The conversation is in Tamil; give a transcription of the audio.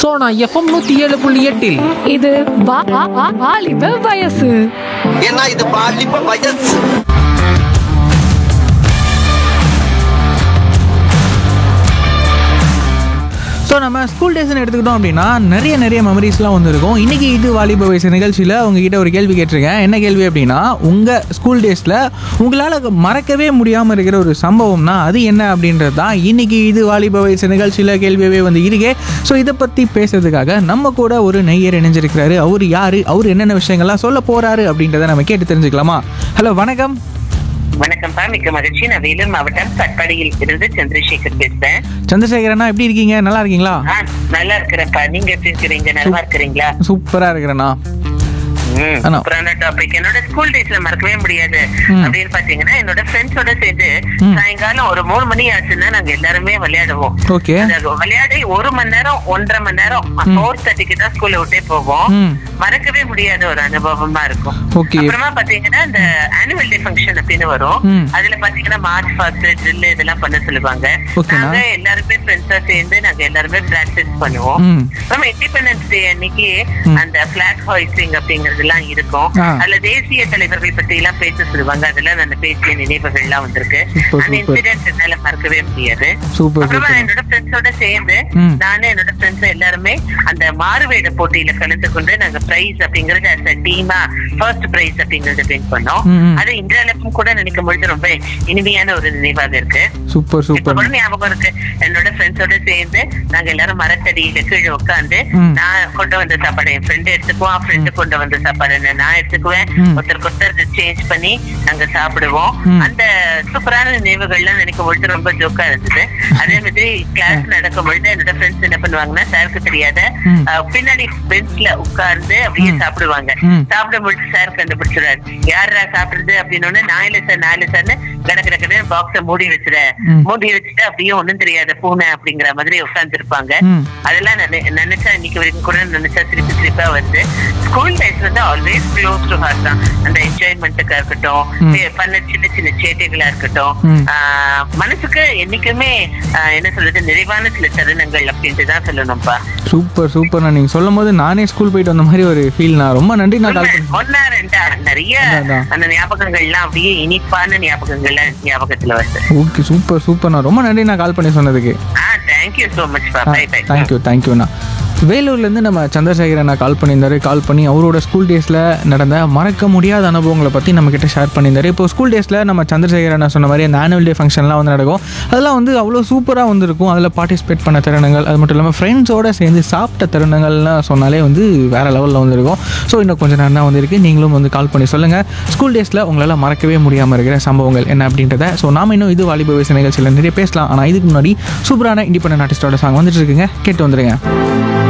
சோனா எஃப்எம் 107.8 இது வாலிப வயசு. ஏன்னா இது பாலிப்ப வயசு. ஸோ நம்ம ஸ்கூல் டேஸ்ன்னு எடுத்துக்கிட்டோம் அப்படின்னா நிறைய மெமரிஸ்லாம் வந்துருக்கும். இன்றைக்கி இது வாலிப வயசு நிகழ்ச்சியில் உங்ககிட்ட ஒரு கேள்வி கேட்டிருக்கேன். என்ன கேள்வி அப்படின்னா, உங்கள் ஸ்கூல் டேஸில் உங்களால் மறக்கவே முடியாமல் இருக்கிற ஒரு சம்பவம்னா அது என்ன அப்படின்றது தான் இன்றைக்கி இது வாலிப வயசு நிகழ்ச்சியில் கேள்வியவே வந்து இருக்கே. ஸோ இதை பற்றி பேசுறதுக்காக நம்ம கூட ஒரு நெய்யர் இணைஞ்சிருக்கிறாரு. அவர் யார், அவர் என்னென்ன விஷயங்கள்லாம் சொல்ல போகிறாரு அப்படின்றத நம்ம கேட்டு தெரிஞ்சுக்கலாமா? ஹலோ, வணக்கம். வணக்கம்ப்பா, மிக்க மகிழ்ச்சி. நான் வேலூர் மாவட்டம் கட்பாடியில் இருந்து சந்திரசேகர் பேசுறேன். சந்திரசேகரண்ணா, எப்படி இருக்கீங்க? நல்லா இருக்கீங்களா? நல்லா இருக்கிறேன்ப்பா. நீங்க எப்படி இருக்கிறீங்க? நல்லா இருக்கிறீங்களா? சூப்பரா இருக்கிறேண்ணா. சூப்பரான டாபிக். என்னோட ஸ்கூல் டேஸ்ல மறக்கவே முடியாது அப்படின்னு பாத்தீங்கன்னா, என்னோட ஃப்ரெண்ட்ஸோட சேர்ந்து சாயங்காலம் ஒரு 3 மணி ஆச்சுன்னா நாங்க எல்லாருமே விளையாடுவோம். விளையாடி 1 மணி நேரம் 1.5 மணி நேரம் 4:30 தான் ஸ்கூல்ல விட்டே போவோம். மறக்கவே முடியாத ஒரு அனுபவமா இருக்கும். அப்புறமா பாத்தீங்கன்னா இந்த ஆனுவல் டே ஃபங்க்ஷன் அப்படின்னு வரும். அதுல பாத்தீங்கன்னா மார்ச் பாஸ்ட் ட்ரில் இதெல்லாம் பண்ண சொல்லுவாங்க. நாங்க எல்லாருமே ஃப்ரெண்ட்ஸா சேர்ந்து நாங்க எல்லாருமே பிராக்டிஸ் பண்ணுவோம். அப்புறமா இண்டிபெண்டன்ஸ் டே அன்னைக்கு அந்த பிளாக் ஹாய்ஸ்டிங் அப்படிங்கறது எல்லாம் இருக்கும். அதுல தேசிய தலைவர்கள் பத்தி எல்லாம் பேச சொல்லுவாங்க. அதெல்லாம் அந்த பேசிய நினைவுகள் எல்லாம் வந்திருக்கு. அந்த இன்சிடென்ட் என்னால மறக்கவே முடியாது. அப்புறமா என்னோட ஃப்ரெண்ட்ஸோட சேர்ந்து நானே என்னோட ஃப்ரெண்ட்ஸ் எல்லாருமே அந்த மாறுவேட போட்டியில கலந்து கொண்டு நாங்க பிரைஸ் அப்படிங்கறது as a டீமா ஃபர்ஸ்ட் பிரைஸ் அப்படிங்கறது வின் பண்ணோம். அது இந்தியாவிலும் கூட நினைக்கும் பொழுது ரொம்ப இனிமையான ஒரு நினைவாக இருக்கு. சூப்பர் ஞாபகம் இருக்கு. என்னோட ஃப்ரெண்ட்ஸோட சேர்ந்து நாங்க எல்லாரும் மரத்தடியில கீழே உட்காந்து நான் கொண்டு வந்த சாப்பாடு என் ஃப்ரெண்ட் எடுத்துக்குவோம், ஃப்ரெண்டு கொண்டு வந்த சாப்பாடு நான் எடுத்துக்குவேன். ஒருத்தருக்கு சேஞ்ச் பண்ணி நாங்க சாப்பிடுவோம். அந்த சூப்பரான நினைவுகள்லாம் நினைக்கும் பொழுது ரொம்ப ஜோக்கா இருந்தது. அதே மாதிரி கிளாஸ் நடக்கும் பொழுது என்னோட ஃப்ரெண்ட்ஸ் என்ன பண்ணுவாங்கன்னா, சாருக்கு தெரியாத பின்னாடி பெஞ்ச்ல உட்கார்ந்து அப்படியே சாப்பிடுவாங்க. சாப்பிடும்பொழுது சார் கண்டுபிடிச்சிடாரு, யாரா சாப்பிடுறது அப்படின்னு. நான் இல்ல சார்னு கடற்கடை பாக்ஸ மூடி வச்சுட்டு அப்படியே ஒண்ணும் தெரியாத பூனை அப்படிங்கிற மாதிரி உட்கார்ந்து இருப்பாங்க. அதெல்லாம் நினைச்சா இன்னைக்கு வரைக்கும் கூட நினைச்சா திருப்பா வருது. ஸ்கூல் லைஃப் வந்து ஆல்வேஸ் க்ளோஸ் டு ஹார்ட் தான். அந்த என்ஜாய்மெண்ட்டுக்கா இருக்கட்டும், பண்ண சின்ன சின்ன சேட்டைகளா இருக்கட்டும், மனசுக்கு என்னைக்குமே என்ன சொல்றது நிறைவான சில தருணங்கள் அப்படின்ட்டு தான் சொல்லணும்ப்பா. சூப்பர். நீங்க சொல்லும் போது நானே ஸ்கூல் போயிட்டு வந்த மாதிரி ஒரு ஃபீல். நான் ரொம்ப நன்றி. நான் ஒன்னா ரெண்டா நிறைய அந்த ஞாபகங்கள்லாம் அப்படியே இனிப்பான ஞாபகங்கள்லாம் ஞாபகத்துல வருது. Okay, super. நான் ரொம்ப நன்றி நான் கால் பண்ணி சொன்னதுக்கு. Thank you so much. By by. தேங்க்யூண்ணா. வேலூர்லேருந்து நம்ம சந்திரசேகர் அண்ணா கால் பண்ணியிருந்தாரு. கால் பண்ணி அவரோட ஸ்கூல் டேஸில் நடந்த மறக்க முடியாத அனுபவங்களை பற்றி நம்மக்கிட்ட ஷேர் பண்ணியிருந்தாரு. இப்போ ஸ்கூல் டேஸில் நம்ம சந்திரசேகர் அண்ணா சொன்ன மாதிரி அந்த ஆனுவல் டே ஃபங்க்ஷன்லாம் வந்து நடக்கும். அதெல்லாம் வந்து அவ்வளோ சூப்பராக வந்துருக்கும். அதில் பார்ட்டிசிபேட் பண்ண தருணங்கள், அது மட்டும் இல்லாமல் ஃப்ரெண்ட்ஸோடு சேர்ந்து சாப்பிட்ட தருணங்கள்லாம் சொன்னாலே வந்து வேறு லெவலில் வந்துருக்கும். ஸோ இன்னும் கொஞ்சம் நேரம் தான் வந்துருக்கு. நீங்களும் வந்து கால் பண்ணி சொல்லுங்கள், ஸ்கூல் டேஸில் உங்களால் மறக்கவே முடியாமல் இருக்கிற சம்பவங்கள் என்ன அப்படின்றத. ஸோ நாம் இன்னும் இது வாலிப வயசு நிகழ்ச்சியில் நிறைய பேசலாம். ஆனால் இதுக்கு முன்னாடி சூப்பரான இண்டிபெண்டன்ட் ஆர்டிஸ்டோட சாங் வந்துட்டு இருக்குங்க, கேட்டு வந்துடுங்க.